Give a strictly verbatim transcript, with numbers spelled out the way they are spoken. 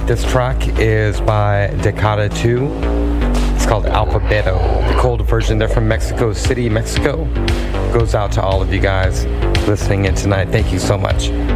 this track is by Decada two. It's called Alphabeto. The cold version. They're from Mexico City, Mexico. Goes out to all of you guys listening in tonight. Thank you so much.